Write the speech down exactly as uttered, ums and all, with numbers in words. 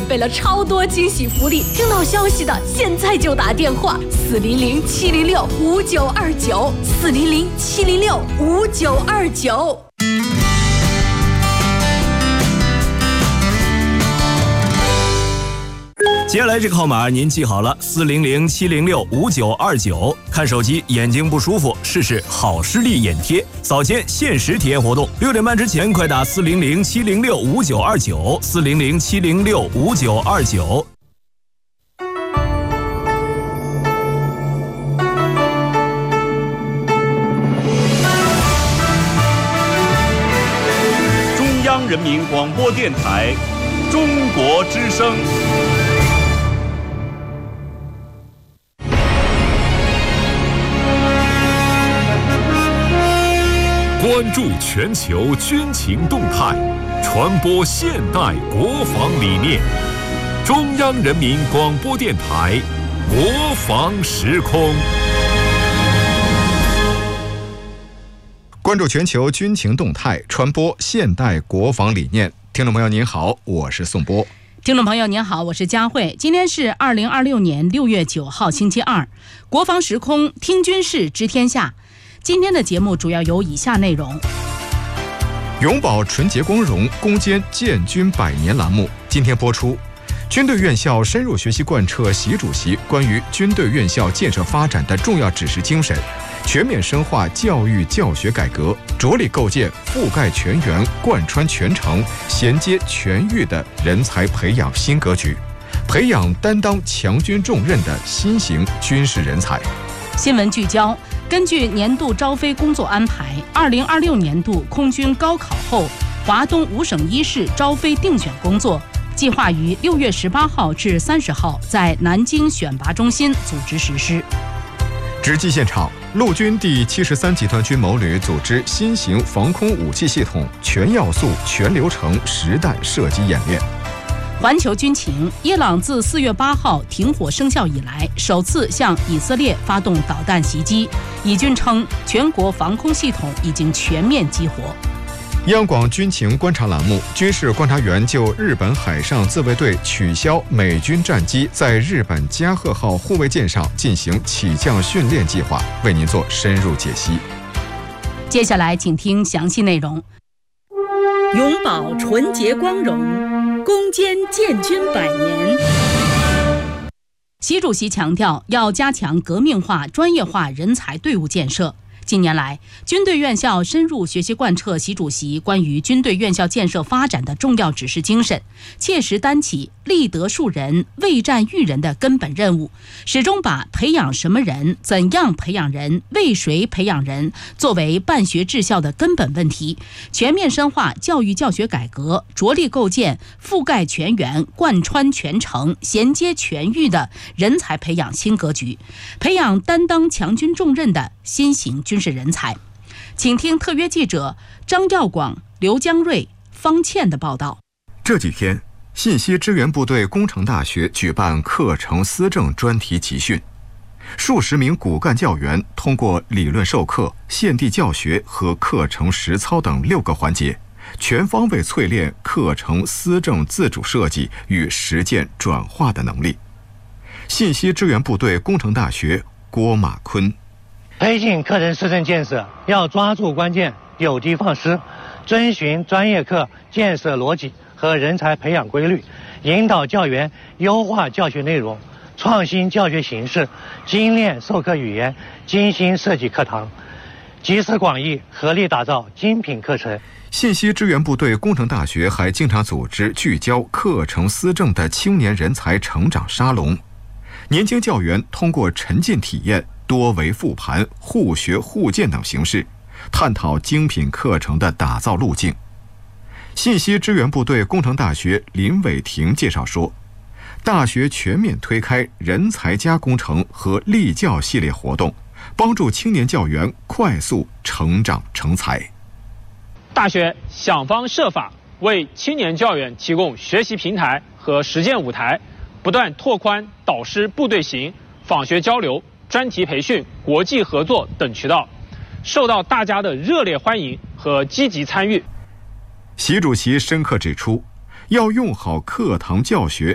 备了超多惊喜福利，听到消息的现在就打电话四零零七零六五九二九四零零七零六五九二九。 接下来这个号码您记好了，四零零七零六五九二九。看手机眼睛不舒服，试试好视力眼贴，早间限时体验活动，六点半之前快打四零零七零六五九二九四零零七零六五九二九。 中央人民广播电台，中国之声。 关注全球军情动态，传播现代国防理念。中央人民广播电台国防时空。 关注全球军情动态，传播现代国防理念。听众朋友您好，我是宋波。 听众朋友您好，我是佳慧。今天是二零二六年六月九号星期二，国防时空听军事知天下。今天的节目主要有以下内容： 永葆纯洁光荣，攻坚建军百年栏目今天播出。军队院校深入学习贯彻习主席关于军队院校建设发展的重要指示精神，全面深化教育教学改革，着力构建覆盖全员、贯穿全程、衔接全域的人才培养新格局，培养担当强军重任的新型军事人才。 新闻聚焦：根据年度招飞工作安排，二零二六年度空军高考后华东五省一市招飞定选工作计划于六月十八号至三十号在南京选拔中心组织实施。 直击现场，陆军第七十三集团军某旅组织新型防空武器系统全要素、全流程实弹射击演练。 环球军情：伊朗自四月八号停火生效以来，首次向以色列发动导弹袭击。以军称，全国防空系统已经全面激活。 央广军情观察栏目，军事观察员就日本海上自卫队取消美军战机在日本加贺号护卫舰上进行起降训练计划，为您做深入解析。 接下来请听详细内容。 永葆纯洁光荣，攻坚建军百年。 习主席强调，要加强革命化、专业化人才队伍建设。近年来，军队院校深入学习贯彻习主席关于军队院校建设发展的重要指示精神，切实担起立德树人、为战育人的根本任务，始终把培养什么人、怎样培养人、为谁培养人作为办学治校的根本问题，全面深化教育教学改革，着力构建覆盖全员、贯穿全程、衔接全域的人才培养新格局，培养担当强军重任的新型军事人才。请听特约记者张耀广、刘江瑞、方倩的报道。 这几天，信息支援部队工程大学举办课程思政专题集训，数十名骨干教员通过理论授课、现地教学和课程实操等六个环节，全方位淬炼课程思政自主设计与实践转化的能力。信息支援部队工程大学郭马坤： 推进课程思政建设，要抓住关键，有的放矢，遵循专业课建设逻辑和人才培养规律，引导教员优化教学内容，创新教学形式，精炼授课语言，精心设计课堂，集思广益，合力打造精品课程。 信息支援部队工程大学还经常组织聚焦课程思政的青年人才成长沙龙，年轻教员通过沉浸体验、多维复盘、互学互鉴等形式，探讨精品课程的打造路径。信息支援部队工程大学林伟霆介绍说，大学全面推开人才加工程和立教系列活动，帮助青年教员快速成长成才。 大学想方设法为青年教员提供学习平台和实践舞台，不断拓宽导师部队行、访学交流、专题培训、国际合作等渠道，受到大家的热烈欢迎和积极参与。 习主席深刻指出，要用好课堂教学